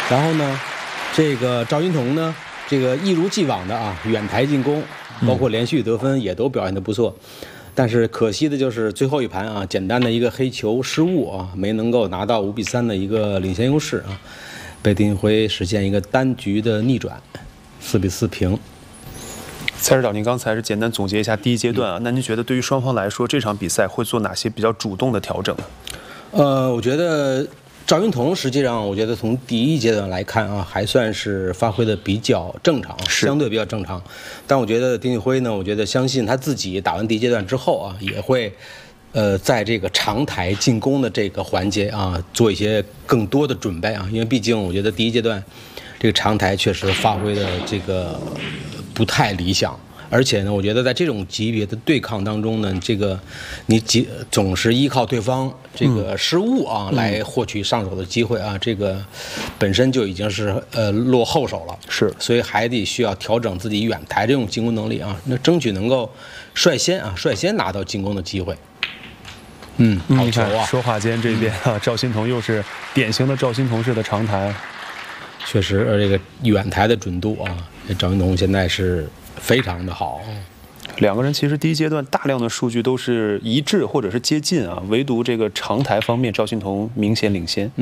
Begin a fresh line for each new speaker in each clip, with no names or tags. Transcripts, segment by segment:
然后呢，这个赵云彤呢，这个一如既往的啊远台进攻，包括连续得分也都表现得不错。但是可惜的就是最后一盘啊，简单的一个黑球失误啊，没能够拿到5比3的一个领先优势啊，被丁俊晖实现一个单局的逆转，4比4平。
蔡指导，您刚才是简单总结一下第一阶段啊，那您觉得对于双方来说，这场比赛会做哪些比较主动的调整？
我觉得赵云彤实际上，我觉得从第一阶段来看啊，还算是发挥的比较正常，相对比较正常。但我觉得丁俊晖呢，我觉得相信他自己打完第一阶段之后啊，也会，在这个长台进攻的这个环节啊，做一些更多的准备啊，因为毕竟我觉得第一阶段这个长台确实发挥的这个不太理想。而且呢，我觉得在这种级别的对抗当中呢，这个你总是依靠对方这个失误啊，来获取上手的机会啊，这个本身就已经是落后手了，
是，
所以还得需要调整自己远台这种进攻能力啊，那争取能够率先拿到进攻的机会。好球啊！
说话间这边啊，赵心彤又是典型的赵心彤式的长台，
确实，这个远台的准度啊，赵云彤现在是非常的好。
两个人其实第一阶段大量的数据都是一致或者是接近啊，唯独这个长台方面，赵心彤明显领先。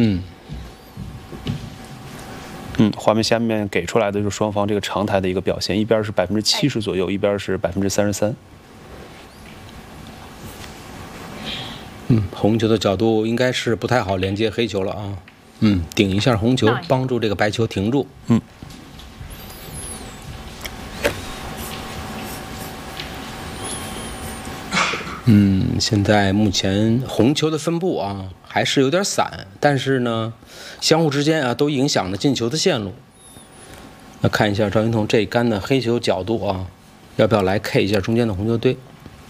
画面下面给出来的就是双方这个长台的一个表现，一边是70%左右，一边是33%。
红球的角度应该是不太好连接黑球了啊。顶一下红球，帮助这个白球停住。现在目前红球的分布啊还是有点散，但是呢，相互之间啊都影响了进球的线路。那看一下赵云彤这一杆的黑球角度啊，要不要来 K 一下中间的红球堆？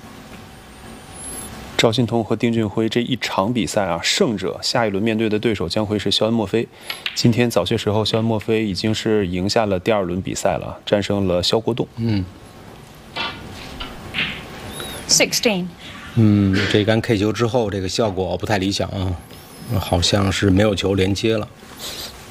赵心彤和丁俊晖这一场比赛啊，胜者下一轮面对的对手将会是肖恩·墨菲。今天早些时候，肖恩·墨菲已经是赢下了第2轮比赛了，战胜了肖国栋。
16。
这一杆 K 球之后，这个效果不太理想啊，好像是没有球连接了。